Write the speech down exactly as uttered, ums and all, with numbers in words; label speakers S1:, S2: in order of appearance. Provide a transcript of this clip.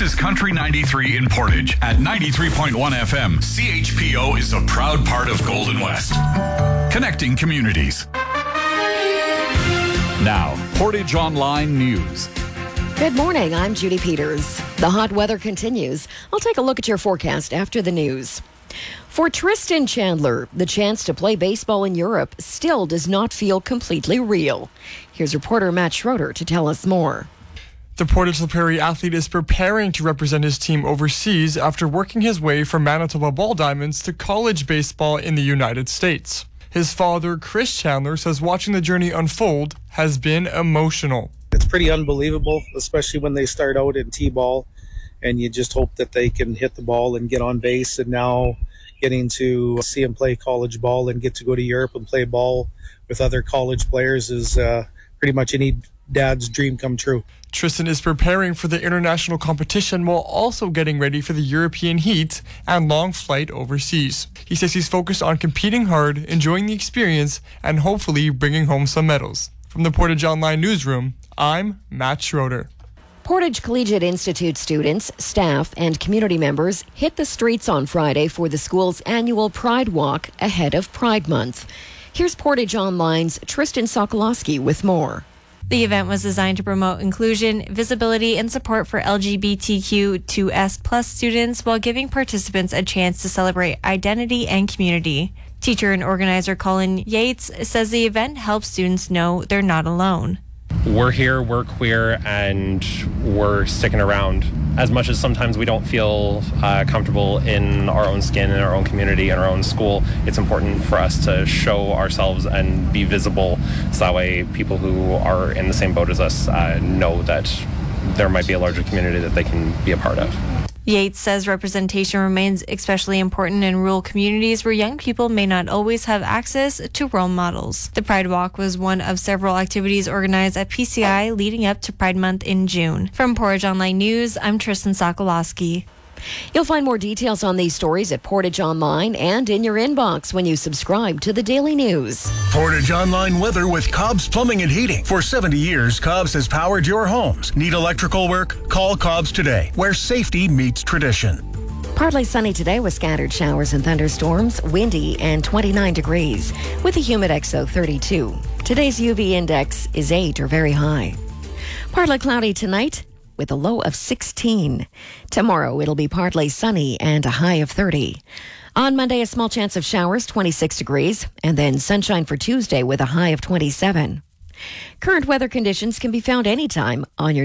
S1: This is Country ninety-three in Portage at ninety-three point one F M. C H P O is a proud part of Golden West, connecting communities. Now, Portage Online News.
S2: Good morning, I'm Judy Peters. The hot weather continues. I'll take a look at your forecast after the news. For Tristan Chandler, the chance to play baseball in Europe still does not feel completely real. Here's reporter Matt Schroeder to tell us more.
S3: The Portage La Prairie athlete is preparing to represent his team overseas after working his way from Manitoba Ball Diamonds to college baseball in the United States. His father, Chris Chandler, says watching the journey unfold has been emotional.
S4: It's pretty unbelievable, especially when they start out in T-ball and you just hope that they can hit the ball and get on base. And now getting to see him play college ball and get to go to Europe and play ball with other college players is uh, pretty much any dad's dream come true.
S3: Tristan is preparing for the international competition while also getting ready for the European heat and long flight overseas. He says he's focused on competing hard, enjoying the experience, and hopefully bringing home some medals. From the Portage Online Newsroom, I'm Matt Schroeder.
S2: Portage Collegiate Institute students, staff, and community members hit the streets on Friday for the school's annual Pride Walk ahead of Pride Month. Here's Portage Online's Tristan Sokolowski with more.
S5: The event was designed to promote inclusion, visibility, and support for L G B T Q two S plus students while giving participants a chance to celebrate identity and community. Teacher and organizer Colin Yates says the event helps students know they're not alone.
S6: We're here, we're queer, and we're sticking around. As much as sometimes we don't feel uh, comfortable in our own skin, in our own community, in our own school, it's important for us to show ourselves and be visible so that way people who are in the same boat as us uh, know that there might be a larger community that they can be a part of.
S5: Yates says representation remains especially important in rural communities where young people may not always have access to role models. The Pride Walk was one of several activities organized at P C I leading up to Pride Month in June. From Portage Online News, I'm Tristan Sokolowski.
S2: You'll find more details on these stories at Portage Online and in your inbox when you subscribe to the Daily News.
S7: Portage Online weather with Cobb's Plumbing and Heating. For seventy years, Cobb's has powered your homes. Need electrical work? Call Cobb's today, where safety meets tradition.
S2: Partly sunny today with scattered showers and thunderstorms, windy and twenty-nine degrees, with a humidex of thirty-two. Today's U V index is eight or very high. Partly cloudy tonight, with a low of sixteen. Tomorrow, it'll be partly sunny and a high of thirty. On Monday, a small chance of showers, twenty-six degrees, and then sunshine for Tuesday with a high of twenty-seven. Current weather conditions can be found anytime on your